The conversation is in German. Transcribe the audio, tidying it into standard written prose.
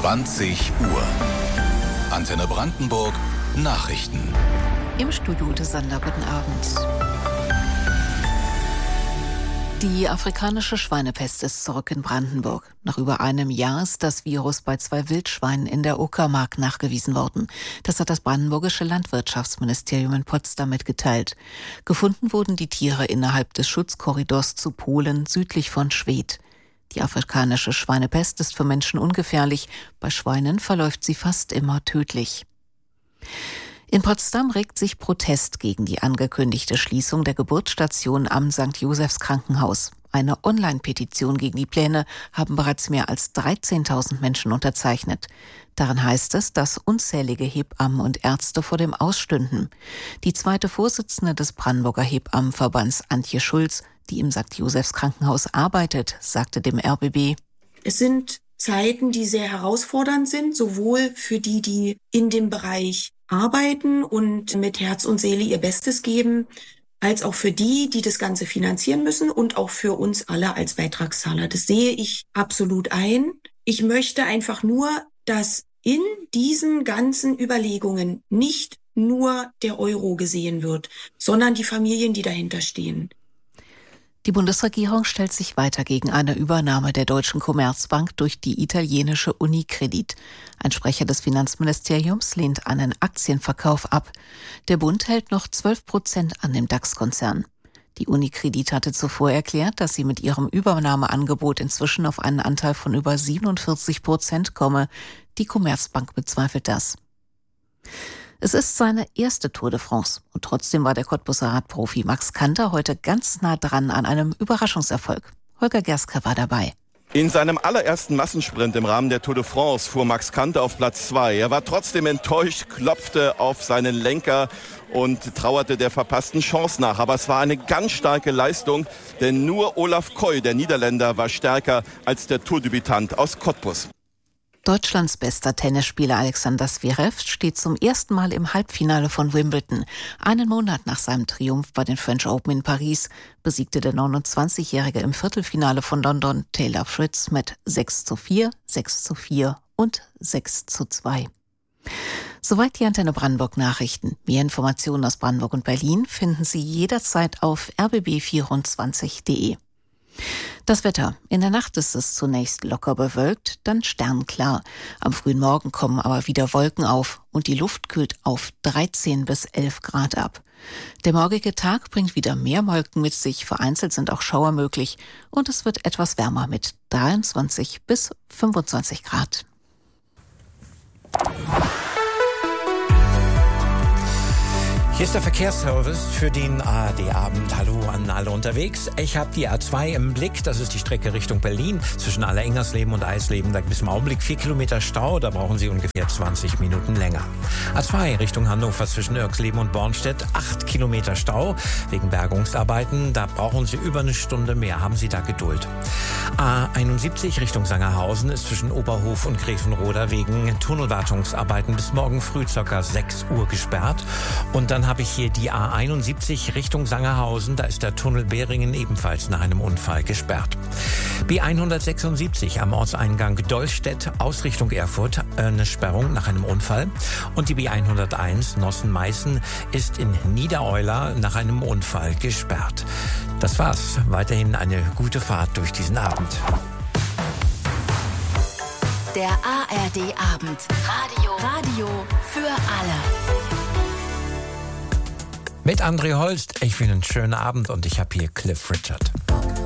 20 Uhr. Antenne Brandenburg Nachrichten. Im Studio des Sender, guten Abend. Die afrikanische Schweinepest ist zurück in Brandenburg. Nach über einem Jahr ist das Virus bei 2 Wildschweinen in der Uckermark nachgewiesen worden. Das hat das brandenburgische Landwirtschaftsministerium in Potsdam mitgeteilt. Gefunden wurden die Tiere innerhalb des Schutzkorridors zu Polen südlich von Schwedt. Die afrikanische Schweinepest ist für Menschen ungefährlich. Bei Schweinen verläuft sie fast immer tödlich. In Potsdam regt sich Protest gegen die angekündigte Schließung der Geburtsstation am St. Josephs Krankenhaus. Eine Online-Petition gegen die Pläne haben bereits mehr als 13.000 Menschen unterzeichnet. Darin heißt es, dass unzählige Hebammen und Ärzte vor dem Aus stünden. Die zweite Vorsitzende des Brandenburger Hebammenverbands, Antje Schulz, die im St. Josephs Krankenhaus arbeitet, sagte dem RBB: Es sind Zeiten, die sehr herausfordernd sind, sowohl für die, die in dem Bereich arbeiten und mit Herz und Seele ihr Bestes geben, als auch für die, die das Ganze finanzieren müssen und auch für uns alle als Beitragszahler. Das sehe ich absolut ein. Ich möchte einfach nur, dass in diesen ganzen Überlegungen nicht nur der Euro gesehen wird, sondern die Familien, die dahinter stehen. Die Bundesregierung stellt sich weiter gegen eine Übernahme der Deutschen Commerzbank durch die italienische Unicredit. Ein Sprecher des Finanzministeriums lehnt einen Aktienverkauf ab. Der Bund hält noch 12% an dem DAX-Konzern. Die Unicredit hatte zuvor erklärt, dass sie mit ihrem Übernahmeangebot inzwischen auf einen Anteil von über 47% komme. Die Commerzbank bezweifelt das. Es ist seine erste Tour de France und trotzdem war der Cottbuser Radprofi Max Kanter heute ganz nah dran an einem Überraschungserfolg. Holger Gerske war dabei. In seinem allerersten Massensprint im Rahmen der Tour de France fuhr Max Kanter auf Platz 2. Er war trotzdem enttäuscht, klopfte auf seinen Lenker und trauerte der verpassten Chance nach. Aber es war eine ganz starke Leistung, denn nur Olaf Koy, der Niederländer, war stärker als der Tourdebütant aus Cottbus. Deutschlands bester Tennisspieler Alexander Zverev steht zum ersten Mal im Halbfinale von Wimbledon. Einen Monat nach seinem Triumph bei den French Open in Paris besiegte der 29-Jährige im Viertelfinale von London Taylor Fritz mit 6:4, 6:4 und 6:2. Soweit die Antenne Brandenburg Nachrichten. Mehr Informationen aus Brandenburg und Berlin finden Sie jederzeit auf rbb24.de. Das Wetter. In der Nacht ist es zunächst locker bewölkt, dann sternklar. Am frühen Morgen kommen aber wieder Wolken auf und die Luft kühlt auf 13 bis 11 Grad ab. Der morgige Tag bringt wieder mehr Wolken mit sich, vereinzelt sind auch Schauer möglich und es wird etwas wärmer mit 23 bis 25 Grad. Hier ist der Verkehrsservice für den ARD-Abend. Hallo an alle unterwegs. Ich habe die A2 im Blick. Das ist die Strecke Richtung Berlin zwischen Allerengersleben und Eisleben. Da gibt es im Augenblick 4 Kilometer Stau. Da brauchen Sie ungefähr 20 Minuten länger. A2 Richtung Hannover zwischen Irxleben und Bornstedt. 8 Kilometer Stau wegen Bergungsarbeiten. Da brauchen Sie über eine Stunde mehr. Haben Sie da Geduld. A71 Richtung Sangerhausen ist zwischen Oberhof und Grevenroda wegen Tunnelwartungsarbeiten bis morgen früh ca. 6 Uhr gesperrt. Und dann habe ich hier die A71 Richtung Sangerhausen. Da ist der Tunnel Beringen ebenfalls nach einem Unfall gesperrt. B176 am Ortseingang Dollstedt aus Richtung Erfurt eine Sperrung nach einem Unfall. Und die B101 Nossen-Meißen ist in Niedereuler nach einem Unfall gesperrt. Das war's. Weiterhin eine gute Fahrt durch diesen Abend. Der ARD-Abend. Radio für alle. Mit André Holst, ich will einen schönen Abend und ich habe hier Cliff Richard.